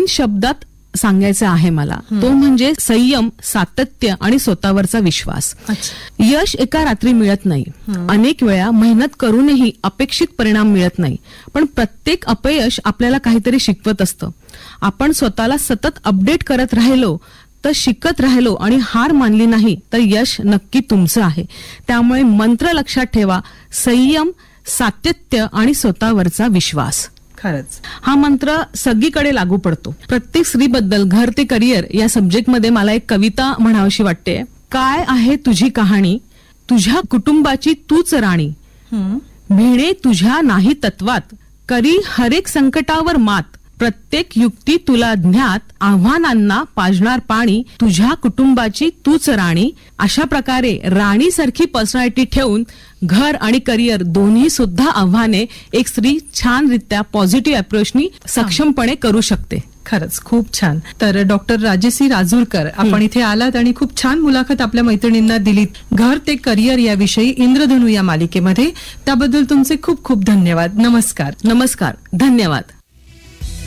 3 शब्दात सांगायचं आहे मला, तो म्हणजे संयम, सातत्य आणि स्वतःवरचा विश्वास. यश एका रात्री मिळत नाही. अनेक वेळा मेहनत करूनही अपेक्षित परिणाम मिळत नाही. पण प्रत्येक अपयश आपल्याला काहीतरी शिकवत असतं. आपण स्वतःला सतत अपडेट करत राहिलो, तर शिकत राहिलो आणि हार मानली नाही, तर यश नक्की तुमचं आहे. त्यामुळे मंत्र लक्षात ठेवा, संयम, सातत्य आणि स्वतःवरचा विश्वास. खरंच हा मंत्र सगळीकडे लागू पडतो. प्रत्येक स्त्रीबद्दल घर ते करिअर या सब्जेक्टमध्ये मला एक कविता म्हणावीशी वाटते. काय आहे तुझी कहाणी, तुझ्या कुटुंबाची तूच राणी, भिणे तुझ्या नाही तत्वात, करी हरेक संकटावर मात, प्रत्येक युक्ती तुला ज्ञात, आव्हानांना पाजणार पाणी, तुझ्या कुटुंबाची तूच राणी. अशा प्रकारे राणीसारखी पर्सनॅलिटी ठेवून घर आणि करिअर दोन्ही सुद्धा आव्हाने एक स्त्री छानरित्या पॉझिटिव्ह अप्रोचनी सक्षमपणे करू शकते. खरंच खूप छान. तर डॉक्टर राजेसी राजूरकर, आपण इथे आलात आणि खूप छान मुलाखत आपल्या मैत्रिणींना दिलीत घर ते करिअर याविषयी इंद्रधनू या मालिकेमध्ये. त्याबद्दल तुमचे खूप खूप धन्यवाद. नमस्कार. नमस्कार. धन्यवाद.